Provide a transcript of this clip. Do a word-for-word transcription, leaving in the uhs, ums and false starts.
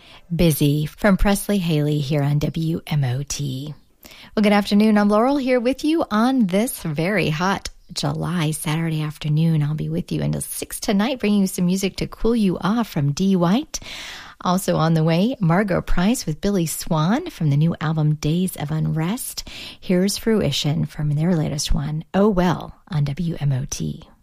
Busy from Presley Haley here on W M O T. Well, good afternoon. I'm Laurel here with you on this very hot July Saturday afternoon. I'll be with you until six tonight, bringing you some music to cool you off from Dee White. Also on the way, Margo Price with Billy Swan from the new album Days of Unrest. Here's Fruition from their latest one, Oh Well, on W M O T.